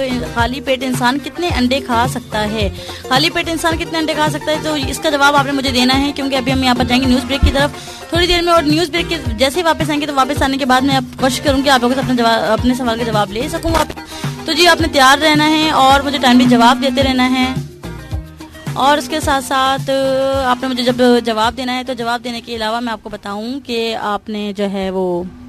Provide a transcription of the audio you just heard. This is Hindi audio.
खाली पेट इंसान कितने अंडे खा सकता है? खाली पेट इंसान कितने अंडे खा सकता है, तो इसका जवाब आपने मुझे देना है, क्योंकि अभी हम यहाँ पर जाएंगे न्यूज़ ब्रेक की तरफ थोड़ी देर में। और न्यूज़ ब्रेक के जैसे ही वापस आएंगे तो वापस आने के बाद मैं कोशिश करूँगी आप लोगों से अपने सवाल के जवाब ले सकूँ। तो जी आपने तैयार रहना है और मुझे टाइमली जवाब देते रहना है। और उसके साथ साथ आपने मुझे जब जवाब देना है तो जवाब देने के अलावा मैं आपको बताऊं कि आपने जो है वो